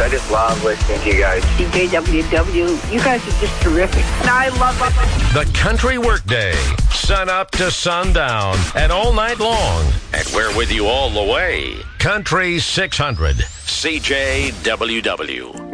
I just love listening to you guys. CJWW, you guys are just terrific. And I love it. The Country Workday, sun up to sundown and all night long. And we're with you all the way. Country 600, CJWW.